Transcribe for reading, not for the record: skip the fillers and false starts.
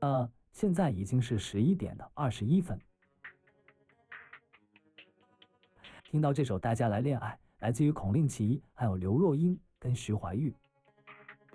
现在已经是11点的21分。听到这首《大家来恋爱》，来自于孔令奇，还有刘若英跟徐怀钰。